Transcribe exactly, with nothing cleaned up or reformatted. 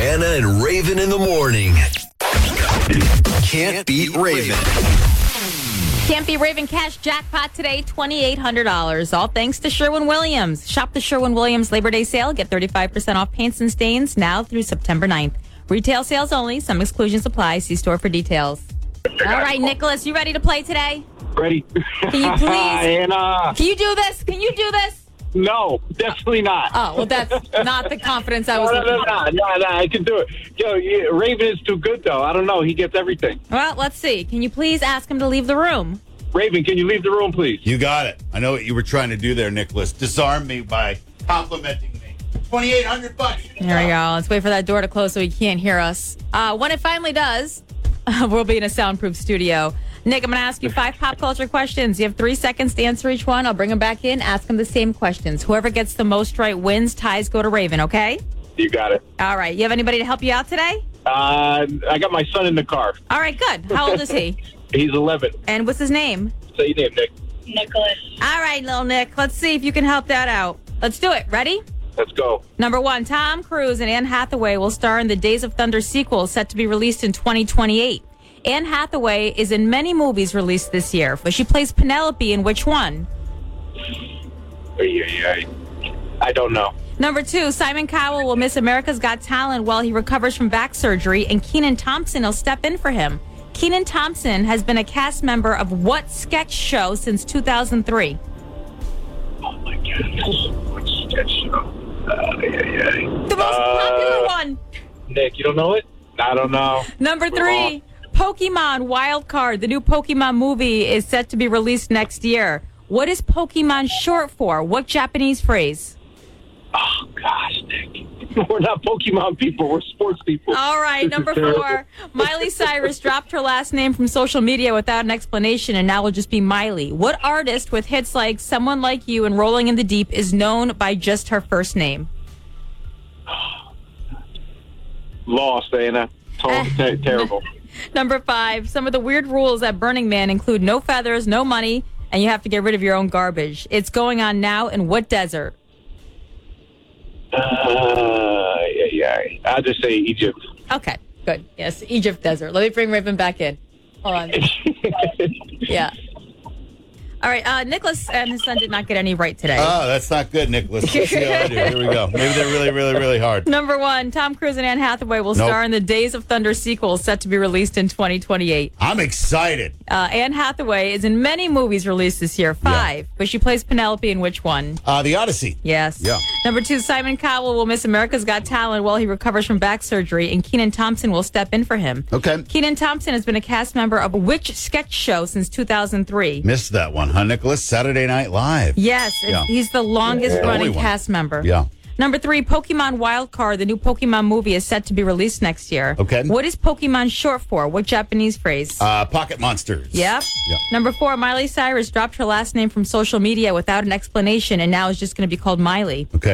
Anna and Raven in the morning. Can't beat Raven. Can't Be Raven cash jackpot today, two thousand eight hundred dollars. All thanks to Sherwin-Williams. Shop the Sherwin-Williams Labor Day sale. Get thirty-five percent off paints and stains now through September ninth. Retail sales only. Some exclusions apply. See store for details. All right, Nicholas, you ready to play today? Ready. Can you please? Anna. Can you do this? Can you do this? No, definitely not. Oh, well, that's not the confidence I No, was no, looking no, for. no, no, no, I can do it. Yo, yeah, Raven is too good, though. I don't know. He gets everything. Well, let's see. Can you please ask him to leave the room? Raven, can you leave the room, please? You got it. I know what you were trying to do there, Nicholas. Disarm me by complimenting me. twenty-eight hundred bucks. There we go. Let's wait for that door to close so he can't hear us. Uh, when it finally does, we'll be in a soundproof studio. Nick, I'm going to ask you five pop culture questions. You have three seconds to answer each one. I'll bring him back in, ask him the same questions. Whoever gets the most right wins. Ties go to Raven, okay? You got it. All right. You have anybody to help you out today? Uh, I got my son in the car. All right, good. How old is he? He's eleven. And what's his name? Say your name, Nick. Nicholas. All right, little Nick. Let's see if you can help that out. Let's do it. Ready? Let's go. Number one, Tom Cruise and Anne Hathaway will star in the Days of Thunder sequel set to be released in twenty twenty-eight. Anne Hathaway is in many movies released this year, but she plays Penelope in which one? Yeah, yeah. I don't know. Number two, Simon Cowell will miss America's Got Talent while he recovers from back surgery, and Kenan Thompson will step in for him. Kenan Thompson has been a cast member of what sketch show since two thousand three? Oh, my goodness. What sketch show? Uh, yeah, yeah. The most Uh, popular one. Nick, you don't know it? I don't know. Number We're three, Pokemon Wild Card. The new Pokemon movie is set to be released next year. What is Pokemon short for? What Japanese phrase? Oh, gosh, Nick. We're not Pokemon people. We're sports people. All right, This number is terrible. four. Miley Cyrus dropped her last name from social media without an explanation, and now will just be Miley. What artist with hits like Someone Like You and Rolling in the Deep is known by just her first name? Lost, Anna. Total, ter- terrible. Number five. Some of the weird rules at Burning Man include no feathers, no money, and you have to get rid of your own garbage. It's going on now in what desert? Uh, yeah, yeah. I'll just say Egypt. Okay, good. Yes, Egypt desert. Let me bring Raven back in. Hold on. Yeah. All right, uh, Nicholas and his son did not get any right today. Oh, that's not good, Nicholas. Let's see how I do. Here we go. Maybe they're really, really, really hard. Number one, Tom Cruise and Anne Hathaway will Nope. star in the Days of Thunder sequel set to be released in twenty twenty-eight. I'm excited. Uh, Anne Hathaway is in many movies released this year, five, but she plays Penelope in which one? Uh, the Odyssey. Yes. Yeah. Number two, Simon Cowell will miss America's Got Talent while he recovers from back surgery, and Kenan Thompson will step in for him. Okay. Kenan Thompson has been a cast member of which sketch show since two thousand three? Missed that one, huh, Nicholas? Saturday Night Live. Yes, Yeah. he's the longest Yeah. running Only one. cast member. Yeah. Number three, Pokemon Wild Card, the new Pokemon movie, is set to be released next year. Okay. What is Pokemon short for? What Japanese phrase? Uh, Pocket Monsters. Yep. Yeah. Number four, Miley Cyrus dropped her last name from social media without an explanation and now is just going to be called Miley. Okay.